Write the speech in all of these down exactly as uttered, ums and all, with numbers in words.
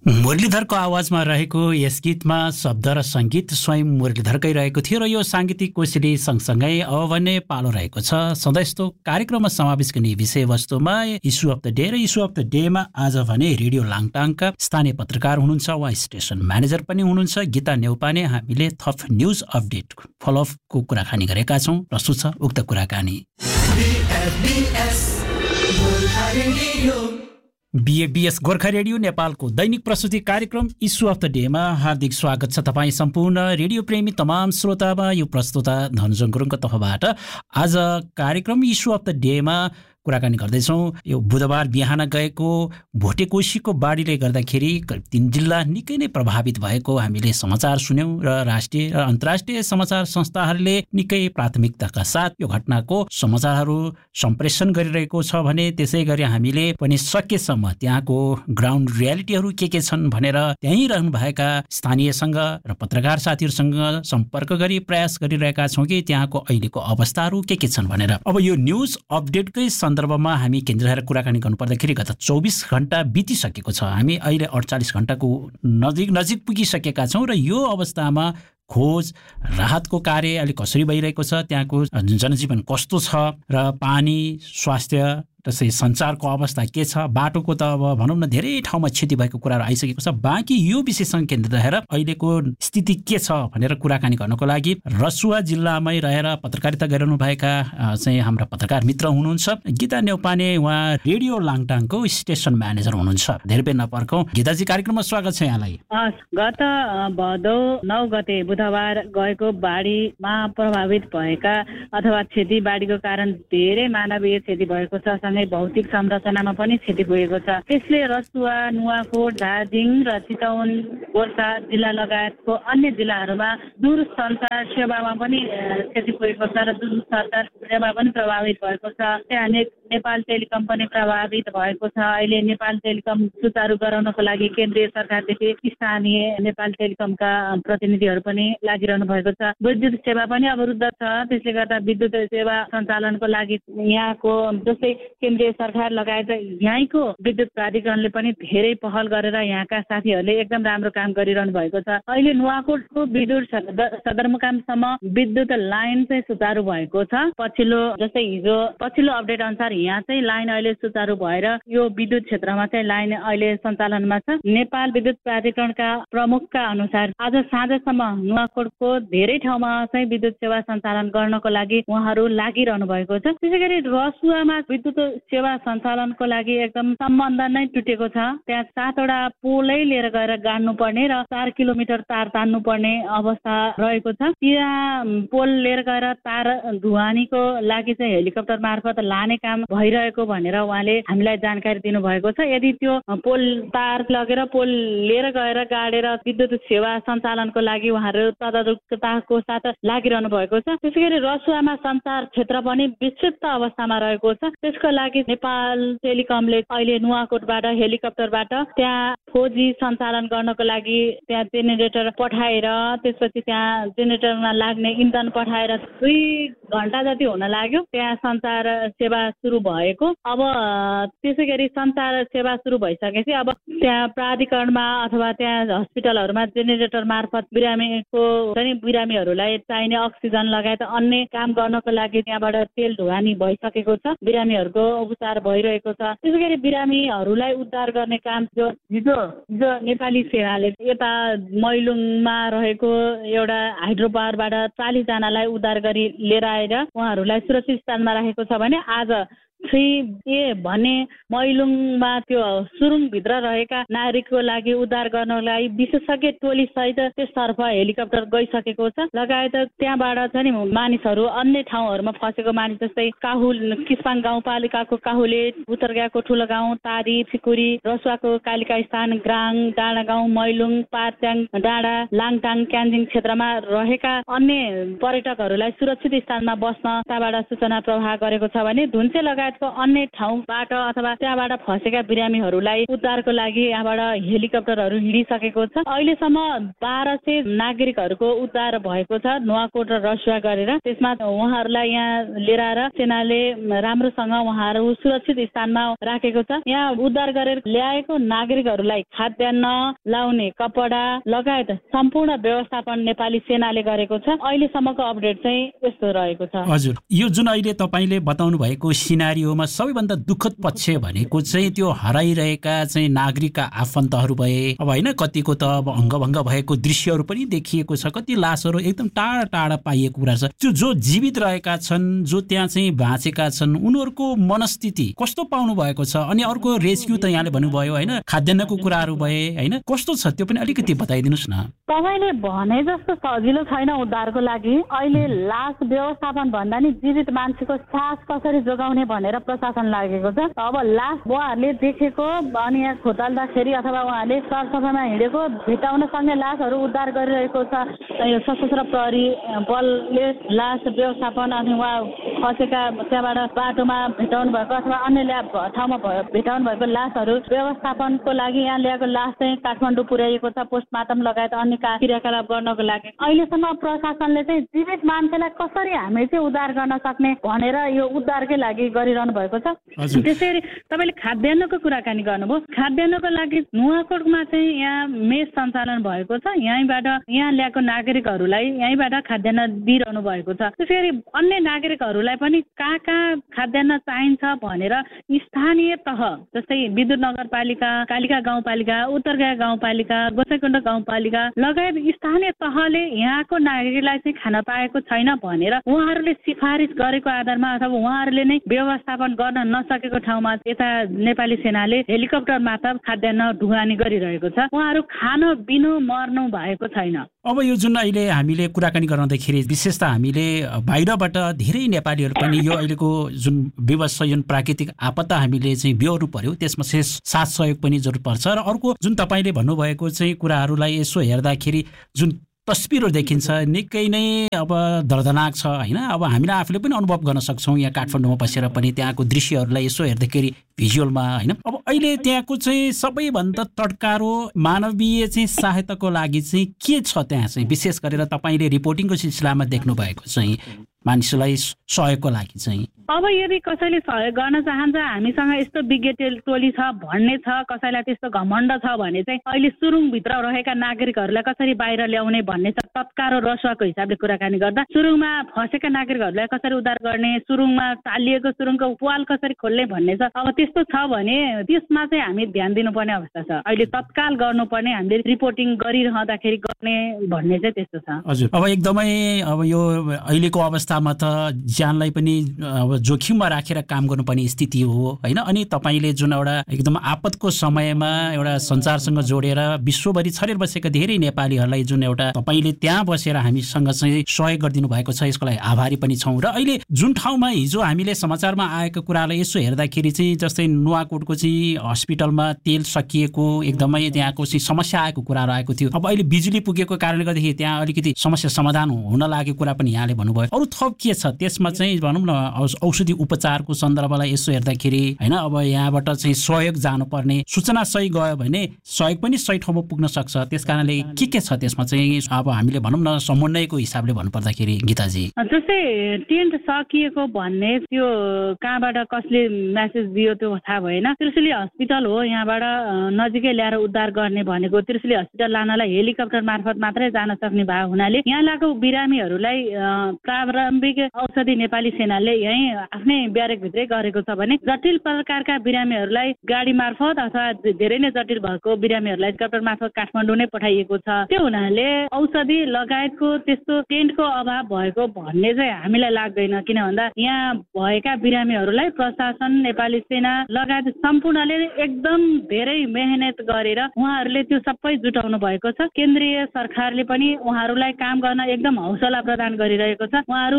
मुरलीधरको आवाजमा रहेको यस गीतमा शब्द र सङ्गीत स्वयं मुरलीधरकै रहेको थियो र यो साङ्गीतिक कोसेली सँगसँगै अब भने पालो रहेको छ सधैँ यस्तो कार्यक्रममा समावेश गर्ने विषयवस्तुमा इस्यु अफ द डे र इस्यु अफ द डेमा आज भने रेडियो लाङटाङका स्थानीय पत्रकार हुनुहुन्छ, उहाँ स्टेसन म्यानेजर पनि हुनुहुन्छ गीता नेउपाने। हामीले थप न्युज अपडेट फलोअपको कुराकानी गरेका छौँ। प्रस्तुत छ उक्त कुराकानी। बीएबीएस गोर्खा रेडियो नेपालको दैनिक प्रस्तुति कार्यक्रम इस्यु अफ द डेमा हार्दिक स्वागत छ तपाईँ सम्पूर्ण रेडियो प्रेमी तमाम श्रोतामा। यो प्रस्तुता धनजङ गुरुङको तर्फबाट आज कार्यक्रम इस्यु अफ द डेमा कुराकानी गर्दैछौँ। यो बुधबार बिहान गएको भोटेकोसीको बाढीले गर्दाखेरि तीन जिल्ला निकै नै प्रभावित भएको हामीले समाचार सुन्यौँ र राष्ट्रिय र अन्तर्राष्ट्रिय समाचार संस्थाहरूले निकै प्राथमिकताका साथ यो घटनाको समाचारहरू सम्प्रेषण गरिरहेको छ भने त्यसै गरी हामीले पनि सकेसम्म त्यहाँको ग्राउन्ड रियालिटीहरू के के छन् भनेर त्यहीँ रहनुभएका स्थानीयसँग र पत्रकार साथीहरूसँग सम्पर्क गरी प्रयास गरिरहेका छौँ कि त्यहाँको अहिलेको अवस्थाहरू के के छन् भनेर। अब यो न्युज अपडेटकै सन्दर्भमा हामी केन्द्र रहेर कुराकानी गर्नुपर्दाखेरि गत चौबिस घण्टा बितिसकेको छ। हामी अहिले अडचालिस घण्टाको नजिक नजिक पुगिसकेका छौँ र यो अवस्थामा खोज राहतको कार्य अहिले कसरी भइरहेको छ, त्यहाँको जनजीवन कस्तो छ र पानी, स्वास्थ्य त्यसै सञ्चारको अवस्था के छ, बाटोको त अब भनौँ न धेरै ठाउँमा क्षति भएको कुराहरू आइसकेको छ। बाँकी यो विषयसँग केन्द्रित रहेर अहिलेको स्थिति के छ भनेर कुराकानी गर्नको लागि रसुवा जिल्लामै रहेर पत्रकारिता गरिरहनुभएका चाहिँ हाम्रा पत्रकार मित्र हुनुहुन्छ गीता नेउपाने। उहाँ रेडियो लाङटाङको स्टेसन म्यानेजर हुनुहुन्छ। धेरै बेर नपर्खौँ, गीताजी कार्यक्रममा स्वागत छ यहाँलाई। गत भदौ नौ गते बुधबार गएको बाढीमा प्रभावित भएका अथवा खेती बाढीको कारण धेरै मानवीय क्षति भएको छ, सँगै भौतिक संरचनामा पनि क्षति पुगेको छ। त्यसले रसुवा, नुवाकोट, धादिङ र चितवन, गोर्खा जिल्ला लगायतको अन्य जिल्लाहरूमा दूरसञ्चार सेवामा पनि क्षति पुगेको छ र दूरसञ्चार सेवा पनि प्रभावित भएको छ। त्यहाँ नेपाल टेलिकम पनि प्रभावित भएको छ। अहिले नेपाल टेलिकम सुचारू गराउनको लागि केन्द्रीय सरकारदेखि स्थानीय नेपाल टेलिकमका प्रतिनिधिहरू पनि लागिरहनु भएको छ। विद्युत सेवा पनि अवरुद्ध छ, त्यसले गर्दा विद्युत सेवा सञ्चालनको लागि यहाँको जस्तै केन्द्रीय सरकार लगायत यहीँको विद्युत प्राधिकरणले पनि धेरै पहल गरेर यहाँका साथीहरूले एकदम राम्रो काम गरिरहनु भएको छ। अहिले नुवाकोटको विद्युत सदरमुकामसम्म विद्युत लाइन चाहिँ सुचारू भएको छ। पछिल्लो जस्तै हिजो पछिल्लो अपडेट अनुसार यहाँ चाहिँ लाइन अहिले सुचारू भएर यो विद्युत क्षेत्रमा चाहिँ लाइन अहिले सञ्चालनमा छ। नेपाल विद्युत प्राधिकरणका प्रमुखका अनुसार आज साँझसम्म नुवाकोटको धेरै ठाउँमा चाहिँ विद्युत सेवा सञ्चालन गर्नको लागि उहाँहरू लागिरहनु भएको छ। त्यसै गरी रसुवामा विद्युत सेवा सञ्चालनको लागि एकदम सम्बन्ध नै टुटेको छ। त्यहाँ सातवटा पोलै लिएर गएर गाड्नुपर्ने र चार किलोमिटर तार तान्नु पर्ने अवस्था रहेको छ। त्यहाँ पोल लिएर गएर तार ढुवानीको लागि चाहिँ हेलिकप्टर मार्फत लाने काम भइरहेको भनेर उहाँले हामीलाई जानकारी दिनुभएको छ। यदि त्यो पोल तार लगेर पोल लिएर गएर गाडेर विद्युत सेवा सञ्चालनको लागि उहाँहरू तदारुकताको साथ लागिरहनु भएको छ। त्यसै गरी रसुवामा सञ्चार क्षेत्र पनि विक्षिप्त अवस्थामा रहेको छ। त्यसको लागि नेपाल टेलिकमले अहिले नुवाकोटबाट हेलिकप्टरबाट त्यहाँ खोजी सञ्चालन गर्नको लागि त्यहाँ जेनेरेटर पठाएर त्यसपछि त्यहाँ जेनेरेटरमा लाग्ने इन्धन पठाएर दुई घन्टा जति हुन लाग्यो त्यहाँ सञ्चार सेवा सुरु भएको। अब त्यसै गरी सञ्चार सेवा सुरु भइसकेपछि अब त्यहाँ प्राधिकरणमा अथवा त्यहाँ हस्पिटलहरूमा जेनेरेटर मार्फत बिरामीको पनि बिरामीहरूलाई चाहिने अक्सिजन लगायत अन्य काम गर्नको लागि त्यहाँबाट तेल ढुवानी भइसकेको छ। बिरामीहरूको उपचार भइरहेको छ। त्यसै गरी बिरामीहरूलाई उद्धार गर्ने काम जो हिजो हिजो नेपाली सेनाले यता मैलुङमा रहेको एउटा हाइड्रो पावरबाट चालिस जनालाई उद्धार गरी लिएर आएर उहाँहरूलाई सुरक्षित स्थानमा राखेको छ भने आज थ्री ए भन्ने मैलुङमा त्यो सुरुङभित्र रहेका नागरिकको लागि उद्धार गर्नको लागि विशेषज्ञ टोली सहित त्यसतर्फ हेलिकप्टर गइसकेको छ। लगायत त्यहाँबाट चाहिँ नि मानिसहरू अन्य ठाउँहरूमा फँसेको मानिस जस्तै काहुल किस्पाङ गाउँपालिकाको काहुले, उतरगाको ठुलो गाउँ, तारी, फिकुरी, रसुवाको कालिका स्थान, ग्राङ, डाँडा गाउँ, मैलुङ, पार्च्याङ, डाँडा, लाङटाङ, क्यान्जिङ क्षेत्रमा रहेका अन्य पर्यटकहरूलाई सुरक्षित स्थानमा बस्न त्यहाँबाट सूचना प्रवाह गरेको छ भने धुन्चे लगायत लगायतको अन्य ठाउँबाट अथवा त्यहाँबाट फँसेका बिरामीहरूलाई उद्धारको लागि यहाँबाट हेलिकप्टरहरू हिँडिसकेको छ। अहिलेसम्म बाह्र सय नागरिकहरूको उद्धार भएको छ नुवाकोट र रसुवा गरेर। त्यसमा उहाँहरूलाई यहाँ लिएर आएर सेनाले राम्रोसँग उहाँहरू सुरक्षित स्थानमा राखेको छ। यहाँ उद्धार गरेर ल्याएको नागरिकहरूलाई खाद्यान्न, लाउने कपडा लगायत सम्पूर्ण व्यवस्थापन नेपाली सेनाले गरेको छ। अहिलेसम्मको अपडेट चाहिँ यस्तो रहेको छ। हजुर, यो जुन अहिले तपाईँले बताउनु भएको सिनारियोमा सबैभन्दा दुःखद पक्ष भनेको चाहिँ त्यो हराइरहेका चाहिँ नागरिकका आफन्तहरू भए, अब होइन कतिको त अब अङ्गभङ्ग भएको दृश्यहरू पनि देखिएको छ, कति लासहरू एकदम टाढा टाढा पाइएको कुरा छ। जो जो जीवित रहेका छन्, जो त्यहाँ चाहिँ बाँचेका छन्, उनीहरूको मनस्थिति कस्तो पाउनु भएको छ? अनि अर्को रेस्क्यु त यहाँले भन्नुभयो होइन, खाद्यान्नको कुराहरू भए होइन, कस्तो छ त्यो पनि अलिकति बताइदिनुहोस् न। तपाईँले भने जस्तो सजिलो छैन उद्धारको लागि। अहिले लास व्यवस्थापन भन्दा नि जीवित मान्छेको सास कसरी जोगाउने भनेर प्रशासन लागेको छ। अब लास उहाँहरूले देखेको अनि यहाँ खोताल्दाखेरि अथवा उहाँले सरसफाइमा हिँडेको भेटाउन सक्ने लासहरू उद्धार गरिरहेको छ। यो सशस्त्र प्रहरी बलले लास व्यवस्थापन अनि उहाँ खसेका त्यहाँबाट बाटोमा भेटाउनु भएको अथवा अन्य ठाउँमा भेटाउनु भएको लासहरू व्यवस्थापनको लागि यहाँ ल्याएको लास चाहिँ काठमाडौँ पुर्याइएको छ पोस्टमार्टम लगायत अन्य क्रियाकलाप गर्नको लागि। अहिलेसम्म प्रशासनले चाहिँ जीवित मान्छेलाई कसरी हामी चाहिँ उद्धार गर्न सक्ने भनेर यो उद्धारकै लागि गरिरहनु भएको छ। त्यसरी तपाईँले खाद्यान्नको कुराकानी गर्नुभयो। खाद्यान्नको लागि नुवाकोटमा चाहिँ यहाँ मेस सञ्चालन भएको छ। यहीँबाट यहाँ ल्याएको नागरिकहरूलाई यहीँबाट खाद्यान्न दिइरहनु भएको छ। त्यसरी अन्य नागरिकहरूलाई पनि कहाँ कहाँ खाद्यान्न चाहिन्छ भनेर स्थानीय तह जस्तै विद्युत नगरपालिका, कालिका गाउँपालिका, उत्तरगाँ गाउँपालिका, गोसाइकुण्ड गाउँपालिका लगायत स्थानीय तहले यहाँको नागरिकलाई चाहिँ खान पाएको छैन भनेर उहाँहरूले सिफारिस गरेको आधारमा अथवा उहाँहरूले नै व्यवस्थापन गर्न नसकेको ठाउँमा यता नेपाली सेनाले हेलिकप्टर मार्फत खाद्यान्न ढुवानी गरिरहेको छ। उहाँहरू खान बिनु मर्नु भएको छैन। अब यो जुन अहिले हामीले कुराकानी गर्दाखेरि विशेष त हामीले बाहिरबाट धेरै नेपालीहरू पनि यो अहिलेको जुन विवश जुन प्राकृतिक आपदा हामीले चाहिँ बेहोर्नु पर्यो त्यसमा साथ सहयोग पनि जरुर पर्छ। र अर्को जुन तपाईँले भन्नुभएको चाहिँ कुराहरूलाई यसो हेर्दाखेरि जुन तस्बिरहरू देखिन्छ निकै नै अब दर्दनाक छ होइन। अब हामीले आफूले पनि अनुभव गर्न सक्छौँ यहाँ काठमाडौँमा बसेर पनि त्यहाँको दृश्यहरूलाई यसो हेर्दाखेरि भिजुअलमा होइन। अब अहिले त्यहाँको चाहिँ सबैभन्दा तड्कारो मानवीय चाहिँ सहायताको लागि चाहिँ के छ त्यहाँ चाहिँ विशेष गरेर तपाईँले रिपोर्टिङको सिलसिलामा देख्नु भएको चाहिँ मानिसलाई सहयोगको लागि चाहिँ? अब यदि कसैले सहयोग गर्न चाहन्छ हामीसँग यस्तो विज्ञ टोली छ भन्ने छ, कसैलाई त्यस्तो घमण्ड छ भने चाहिँ अहिले सुरुङभित्र रहेका नागरिकहरूलाई कसरी बाहिर ल्याउने भन्ने छ। तत्काल रसुवाको हिसाबले कुराकानी गर्दा सुरुङमा फँसेका नागरिकहरूलाई कसरी उद्धार गर्ने, सुरुङमा टालिएको सुरुङको पाल कसरी खोल्ने भन्ने छ। अब त्यस्तो छ भने त्यसमा चाहिँ हामी ध्यान दिनुपर्ने अवस्था छ। अहिले तत्काल गर्नुपर्ने हामीले रिपोर्टिङ गरिरहँदाखेरि गर्ने भन्ने चाहिँ त्यस्तो छ। हजुर, अब एकदमै अब यो अहिलेको अवस्थामा त ज्यानलाई पनि अब जोखिममा राखेर काम गर्नुपर्ने स्थिति हो होइन। अनि तपाईँले जुन एउटा एकदम आपतको समयमा एउटा सञ्चारसँग जोडेर विश्वभरि छरेर बसेका धेरै नेपालीहरूलाई जुन एउटा तपाईँले त्यहाँ बसेर हामीसँग चाहिँ सहयोग गरिदिनु भएको छ यसको लागि आभारी पनि छौँ। र अहिले जुन ठाउँमा हिजो हामीले समाचारमा आएको कुरालाई यसो हेर्दाखेरि चाहिँ जस्तै नुवाकोटको चाहिँ हस्पिटलमा तेल सकिएको एकदमै त्यहाँको चाहिँ समस्या आएको कुराहरू आएको थियो। अब अहिले बिजुली पुगेको कारणले गर्दाखेरि त्यहाँ अलिकति समस्या समाधान हुन लागेको कुरा पनि यहाँले भन्नुभयो। अरू थप के छ त्यसमा चाहिँ भनौँ न औषधि उपचारको सन्दर्भलाई यसो हेर्दाखेरि होइन अब यहाँबाट चाहिँ सहयोग जानुपर्ने सूचना सही गयो भने सहयोग पनि सही ठाउँमा पुग्न सक्छ। त्यस कारणले के के छ त्यसमा चाहिँ अब हामीले भनौँ न समन्वयको हिसाबले भन्नुपर्दाखेरि गीताजी? जस्तै टेन्ट सकिएको भन्ने त्यो कहाँबाट कसले म्यासेज दियो त्यो थाहा भएन। त्रिशुली हस्पिटल हो यहाँबाट नजिकै ल्याएर उद्धार गर्ने भनेको। त्रिशुली हस्पिटल लानलाई हेलिकप्टर मार्फत मात्रै जान सक्ने भएको हुनाले यहाँ लागेको बिरामीहरूलाई प्रारम्भिक औषधि नेपाली सेनाले यहीँ आफ्नै ब्यारेकभित्रै गरेको छ भने जटिल प्रकारका बिरामीहरूलाई गाडी मार्फत अथवा धेरै नै जटिल भएको बिरामीहरूलाई हेलिकप्टर मार्फत काठमाडौँ नै पठाइएको छ। त्यो हुनाले औषधि लगायतको त्यस्तो टेन्टको अभाव भएको भन्ने चाहिँ हामीलाई लाग्दैन। किन भन्दा यहाँ भएका बिरामीहरूलाई प्रशासन नेपाली सेना लगायत सम्पूर्णले एकदम धेरै मेहनत गरेर उहाँहरूले त्यो सबै जुटाउनु भएको छ। केन्द्रीय सरकारले पनि उहाँहरूलाई काम गर्न एकदम हौसला प्रदान गरिरहेको छ। उहाँहरू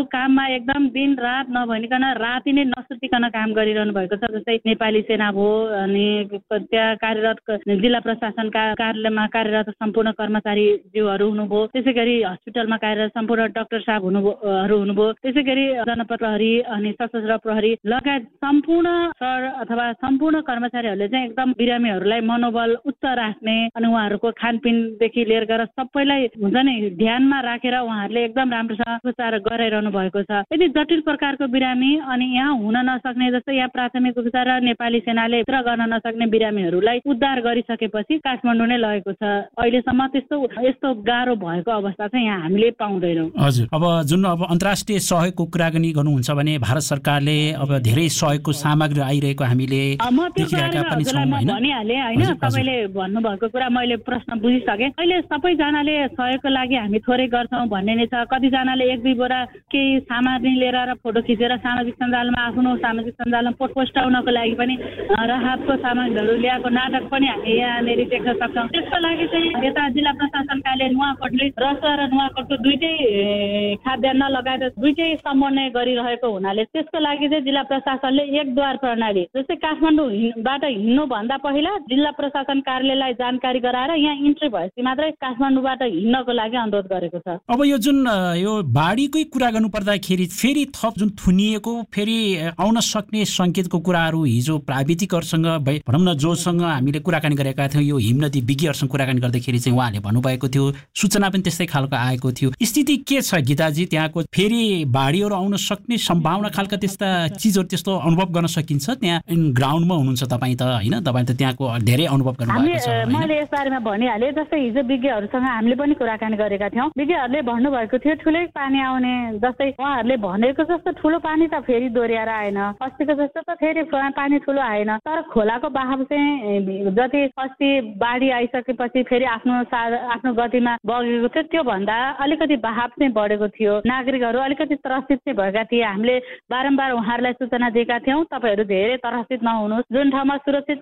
उहाँहरू काममा एकदम दिन रात नभनिकन राति नै नसुतिकन काम गरिरहनु भएको छ। जस्तै नेपाली सेना भयो, अनि त्यहाँ कार्यरत जिल्ला प्रशासन कार्यालयमा कार्यरत सम्पूर्ण कर्मचारीज्यूहरू हुनुभयो, त्यसै गरी हस्पिटलमा कार्यरत सम्पूर्ण डाक्टर साहब हुनुभयो हुनुभयो त्यसै गरी जनपद प्रहरी अनि सशस्त्र प्रहरी लगायत सम्पूर्ण सर अथवा सम्पूर्ण कर्मचारीहरूले चाहिँ एकदम बिरामीहरूलाई मनोबल उच्च राख्ने अनि उहाँहरूको खानपिनदेखि लिएर गरेर सबैलाई हुन्छ नि ध्यानमा राखेर उहाँहरूले एकदम राम्रोसँग उपचार गराइरहनु भएको छ। यदि जटिल प्रकारको बिरामी अनि यहाँ हुन नसक्ने जस्तै यहाँ प्राथमिक उपचार र नेपाली सेनाले भित्र गर्न नसक्ने बिरामीहरूलाई उद्धार गरिसकेपछि काठमाडौँ नै लगेको छ। अहिलेसम्म त्यस्तो यस्तो गाह्रो भएको अवस्था चाहिँ यहाँ हामीले पाउँदैनौँ। हजुर, अब जुन अब अन्तर्राष्ट्रिय सहयोगको कुराकानी गर्नुहुन्छ भने भारत सरकारले अब धेरै सहयोगको सामग्री आइरहेको हामीले देखिरहेका पनि छौँ हैन। भनिहालेँ हैन, तपाईँले भन्नुभएको कुरा मैले प्रश्न बुझिसकेँ। अहिले सबैजनाले सहयोगको लागि हामी थोरै गर्छौँ भन्ने नै छ। कतिजनाले एक दुई बोरा केही सामग्री लिएर र फोटो खिचेर सामाजिक सञ्जालमा आफ्नो सामाजिक सञ्जालमा पोस्टाउनको लागि पनि राहतको सामग्रीहरू ल्याएको नाटक पनि हामी यहाँनिर देख्न सक्छौँ। त्यसको लागि चाहिँ यता जिल्ला प्रशासन कार्यालय नुवाकोटले रसुवा र नुवाकोटको दुईटै खाद्यान्न लगायत दुईटै समन्वय गरिरहेको हुनाले त्यसको लागि चाहिँ जिल्ला प्रशासनले एकद्वार प्रणाली जस्तै काठमाडौँबाट हिँड्नुभन्दा पहिला जिल्ला प्रशासन कार्यालयलाई जानकारी गराएर यहाँ इन्ट्री भएपछि मात्रै काठमाडौँबाट हिँड्नको लागि अनुरोध गरेको छ। अब यो जुन यो बाढीकै कुरा गर्नु पर्दाखेरि फेरि थप जुन थुनिएको फेरि आउन सक्ने सङ्केतको कुराहरू हिजो प्राविधिकहरूसँग भनौँ न जोसँग हामीले कुराकानी गरेका थियौँ, यो हिमनदी विज्ञहरूसँग कुराकानी गर्दाखेरि चाहिँ उहाँले भन्नुभएको थियो, सूचना पनि त्यस्तै खालको आएको थियो। स्थिति के छ गीताजी त्यहाँको? फेरि बाढीहरू आउन सक्ने सम्भावना खालका त्यस्ता चिजहरू त्यस्तो अनुभव गर्न सकिन्छ? त्यहाँ ग्राउन्डमा हुनुहुन्छ तपाईँ त होइन, तपाईँ त त्यहाँको धेरै अनुभव गर्नुभएको छ। मैले यस बारेमा भनिहालेँ, जस्तै हिजो विज्ञहरूसँग हामीले पनि कुराकानी गरेका थियौँ। विज्ञहरूले भन्नुभएको थियो ठुलै पानी आउने, जस्तै उहाँहरूले भनेको जस्तो ठुलो पानी त फेरि दोहोऱ्याएर आएन, अस्तिको जस्तो त फेरि पानी ठुलो आएन। तर खोलाको बहाव चाहिँ जति अस्ति बाढी आइसकेपछि फेरि आफ्नो आफ्नो गतिमा बगेको थियो त्योभन्दा अलिकति बहाव चाहिँ बढेको थियो। नागरिकहरू अलिकति त्रसित चाहिँ भएका थिए। हामीले बारम्बार उहाँहरूलाई सूचना दिएका थियौँ, तपाईँहरू धेरै त्रसित नहुनुहोस्, जुन ठाउँमा सुरक्षित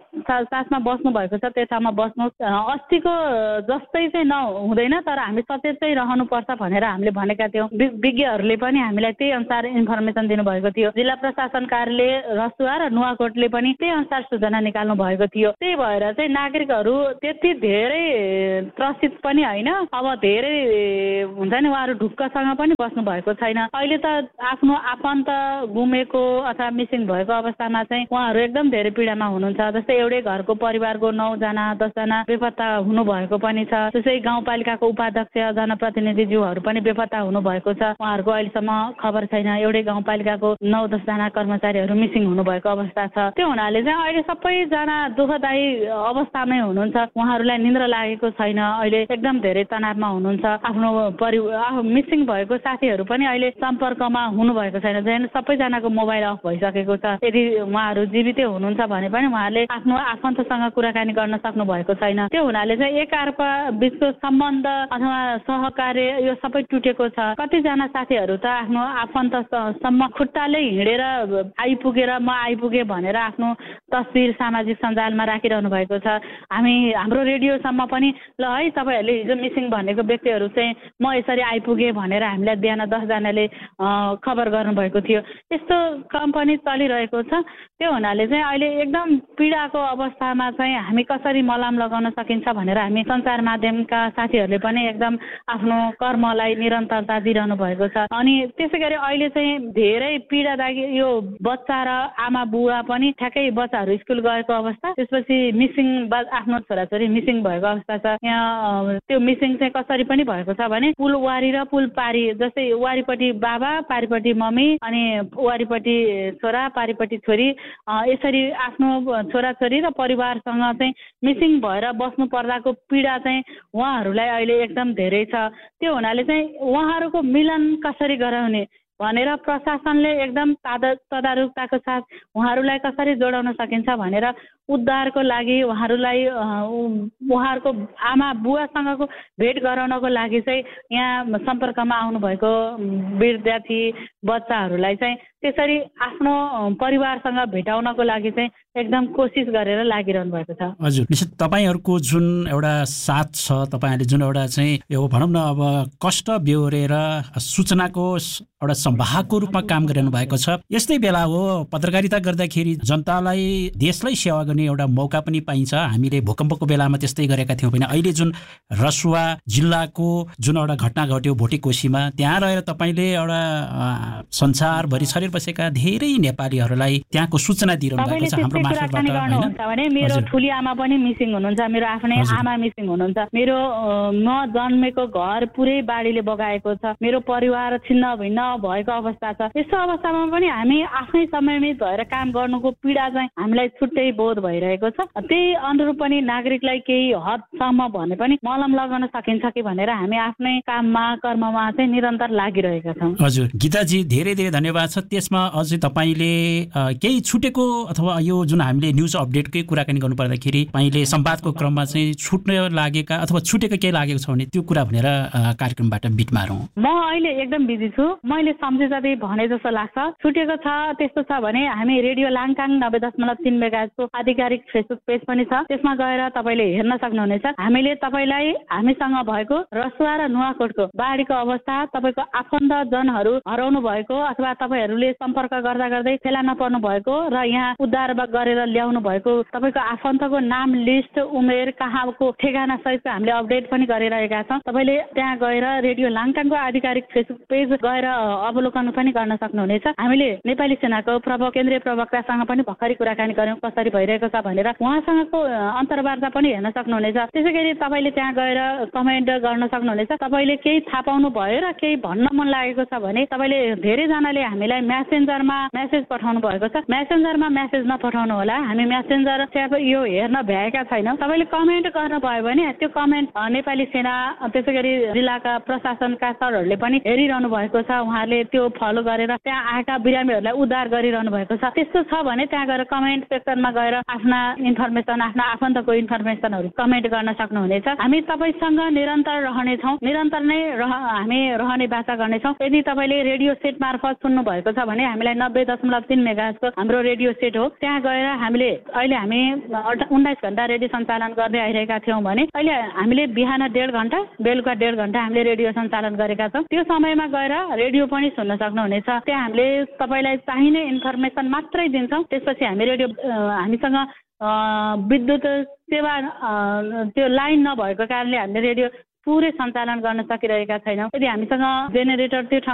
साथमा बस्नु भएको छ त्यो ठाउँमा बस्नुहोस्, अस्तिको जस्तै चाहिँ नहुँदैन तर हामी सचेत चाहिँ रहनुपर्छ भनेर हामीले भनेका थियौँ। विज्ञहरूले पनि हामीलाई त्यही अनुसार इन्फर्मेसन दिनुभएको थियो। जिल्ला प्रशासन कार्यालय रसुवा र नुवाकोटले पनि त्यही अनुसार सूचना निकाल्नु भएको थियो। त्यही भएर चाहिँ नागरिकहरू त्यति धेरै त्रसित पनि होइन, अब धेरै हुन्छ नि उहाँहरू ढुक्कसँग पनि बस्नु भएको छैन। अहिले त आफ्नो आफन्त गुमेको अथवा मिसिङ भएको अवस्थामा चाहिँ उहाँहरू एकदम धेरै पीडामा हुनुहुन्छ। जस्तै एउटै घरको परिवारको नौजना दसजना बेपत्ता हुनुभएको पनि छ। त्यसै गाउँपालिकाको उपाध्यक्ष जनप्रतिनिधिज्यूहरू पनि बेपत्ता हुनुभएको छ, उहाँहरूको अहिलेसम्म खबर छैन। एउटै गाउँपालिकाको नौ दसजना कर्मचारीहरू मिसिङ हुनुभएको अवस्था छ। त्यो हुनाले चाहिँ अहिले सबैजना दुःखदायी अवस्थामै हुनुहुन्छ। उहाँहरूलाई निन्द्रा लागेको छैन, अहिले एकदम धेरै तनावमा हुनुहुन्छ। आफ्नो परिवार मिसिङ भएको साथीहरू पनि अहिले सम्पर्कमा हुनुभएको छैन, जन सबैजनाको मोबाइल अफ भइसकेको छ। यदि उहाँहरू जीवितै हुनुहुन्छ भने पनि उहाँहरूले आफ्नो आफन्तसँग कुराकानी गर्न सक्नु भएको छैन। त्यो हुनाले चाहिँ एकअर्का बिचको सम्बन्ध अथवा सहकार्य यो सबै टुटेको छ। कतिजना साथीहरू त आफ्नो आफन्तसम्म खुट्टाले हिँडेर आइपुगेर म आइपुगेँ भनेर आफ्नो तस्बिर सामाजिक सञ्जालमा राखिरहनु भएको छ। हामी हाम्रो रेडियोसम्म पनि ल है तपाईँहरूले हिजो मिसिङ भनेको व्यक्तिहरू चाहिँ म यसरी आइपुगेँ भनेर हामीलाई बिहान दसजनाले खबर गर्नुभएको थियो। यस्तो कम्पनी चलिरहेको छ। त्यो हुनाले चाहिँ अहिले एकदम पीडाको अवस्थामा चाहिँ हामी कसरी मलाम लगाउन सकिन्छ भनेर हामी सञ्चार माध्यमका साथीहरूले पनि एकदम आफ्नो कर्मलाई निरन्तरता दिइरहनु भएको छ। अनि त्यसै गरी अहिले चाहिँ धेरै पीडादायी यो बच्चा र आमा बुवा पनि ठ्याक्कै बच्चाहरू स्कुल गएको अवस्था, त्यसपछि मिसिङ आफ्नो छोराछोरी मिसिङ भएको अवस्था छ। यहाँ त्यो मिसिङ चाहिँ कसरी पनि भएको छ भने पुल वारी र पुल पारी, जस्तै वारीपट्टि बाबा पारीपट्टि मम्मी अनि वारीपट्टि छोरा पारीपट्टि छोरी, यसरी आफ्नो छोराछोरी र परिवारसँग चाहिँ मिसिङ भएर बस्नु पर्दाको पीडा चाहिँ उहाँहरूलाई अहिले एकदम धेरै छ। त्यो हुनाले चाहिँ उहाँहरूको मिलन कसरी गराउने, भनेर प्रशासनले एकदम तदारुकताको साथ उहाँहरूलाई कसरी जोडाउन सकिन्छ भनेर उद्धारको लागि उहाँहरूलाई उहाँहरूको आमा बुवासँगको भेट गराउनको लागि चाहिँ यहाँ सम्पर्कमा आउनुभएको विद्यार्थी बच्चाहरूलाई चाहिँ त्यसरी आफ्नो परिवारसँग भेटाउनको लागि चाहिँ एकदम कोसिस गरेर लागिरहनु भएको छ। हजुर, निश्चित तपाईँहरूको जुन एउटा साथ छ, तपाईँहरूले जुन एउटा चाहिँ यो भनौँ न अब कष्ट बेहोरेर सूचनाको एउटा संवाहकको रूपमा काम गरिरहनु भएको छ। यस्तै बेला हो पत्रकारिता गर्दाखेरि जनतालाई देशलाई सेवा गर्ने एउटा मौका पनि पाइन्छ। हामीले भूकम्पको बेलामा त्यस्तै गरेका थियौँ भने अहिले जुन रसुवा जिल्लाको जुन एउटा घटना घट्यो भोटेकोसीमा, त्यहाँ रहेर तपाईँले एउटा संसारभरि छरेर बसेका धेरै नेपालीहरूलाई त्यहाँको सूचना दिइरहनु भएको छ हाम्रो मार्फतबाट भने। मेरो ठुली आमा पनि मिसिङ हुनुहुन्छ, मेरो आफ्नै आमा मिसिङ हुनुहुन्छ, मेरो म जन्मेको घर पुरै बाढीले बगाएको छ, मेरो परिवार छिन्न भिन्न भएको अवस्था छ। यस्तो अवस्थामा पनि हामी आफ्नै समयमित भएर काम गर्नुको पीडा चाहिँ हामीलाई छुट्टै बोध भइरहेको छ। त्यही अनुरूप पनि नागरिकलाई केही हदसम्म भने पनि मलम लगाउन सकिन्छ कि भनेर हामी आफ्नै काममा कर्ममा चाहिँ निरन्तर लागिरहेका छौँ। हजुर गीताजी, धेरै धेरै धन्यवाद छ। त्यसमा अझै तपाईँले केही छुटेको अथवा यो जुन हामीले न्युज अपडेटकै कुराकानी गर्नु पर्दाखेरि तपाईँले संवादको क्रममा चाहिँ छुट्न लागेका अथवा छुटेको केही लागेको छ भने त्यो कुरा भनेर कार्यक्रमबाट बिट मारौँ। म अहिले एकदम बिजी छु। मैले सम्झे जति भने जस्तो लाग्छ छुटेको छ त्यस्तो छ भने हामी रेडियो लाङटाङ नब्बे दशमलव तीन मेगाहर्जको आधिकारिक फेसबुक पेज पनि छ, त्यसमा गएर तपाईँले हेर्न सक्नुहुनेछ। हामीले तपाईँलाई हामीसँग भएको रसुवा र नुवाकोटको बाढीको अवस्था, तपाईँको आफन्त जनहरू हराउनु भएको अथवा तपाईँहरूले सम्पर्क गर्दा गर्दै फेला नपर्नु भएको र यहाँ उद्धार गरेर ल्याउनु भएको तपाईँको आफन्तको नाम, लिस्ट, उमेर, कहाँको ठेगाना सहितको हामीले अपडेट पनि गरिरहेका छौँ। तपाईँले त्यहाँ गएर रेडियो लाङटाङको आधिकारिक फेसबुक पेज गएर अवलोकन पनि गर्न सक्नुहुनेछ। हामीले नेपाली सेनाको प्रवक्ता केन्द्रीय प्रवक्तासँग पनि भर्खरै कुराकानी गऱ्यौँ कसरी भइरहेको छ भनेर, उहाँसँगको अन्तर्वार्ता पनि हेर्न सक्नुहुनेछ। त्यसै गरी तपाईँले त्यहाँ गएर कमेन्ट गर्न सक्नुहुनेछ। तपाईँले केही थाहा पाउनु भयो र केही भन्न मन लागेको छ भने तपाईँले धेरैजनाले हामीलाई म्यासेन्जरमा मेसेज पठाउनु भएको छ। म्यासेन्जरमा मेसेज नपठाउनु होला, हामी म्यासेन्जर यो हेर्न भ्याएका छैनौँ। तपाईँले कमेन्ट गर्नुभयो भने त्यो कमेन्ट नेपाली सेना त्यसै गरी जिल्लाका प्रशासनका सरहरूले पनि हेरिरहनु भएको छ। उहाँहरूले त्यो फलो गरेर त्यहाँ आएका बिरामीहरूलाई उद्धार गरिरहनु भएको छ। त्यस्तो छ भने त्यहाँ गएर कमेन्ट सेक्सनमा गएर आफ्ना इन्फर्मेसन, आफ्ना आफन्तको इन्फर्मेसनहरू कमेन्ट गर्न सक्नुहुनेछ। हामी तपाईँसँग निरन्तर रहनेछौँ, निरन्तर नै रह हामी रहने बाचा गर्नेछौँ। यदि तपाईँले रेडियो सेट मार्फत सुन्नु भएको छ भने हामीलाई नब्बे दशमलव तीन मेगाहर्जको हाम्रो रेडियो सेट हो। त्यहाँ गएर हामीले अहिले हामी उन्नाइस घन्टा रेडियो सञ्चालन गर्दै आइरहेका थियौँ भने अहिले हामीले बिहान डेढ घन्टा बेलुका डेढ घन्टा हामीले रेडियो सञ्चालन गरेका छौँ। त्यो समयमा गएर रेडियो पनि सुन्न सक्नुहुनेछ। त्यहाँ हामीले तपाईँलाई चाहिने इन्फर्मेसन मात्रै दिन्छौँ। त्यसपछि हामी रेडियो हामीसँग विद्युत सेवा त्यो लाइन नभएको कारणले हामीले रेडियो पुरै सञ्चालन गर्न सकिरहेका छैनौँ। यदि हामीसँग जेनेरेटर त्यो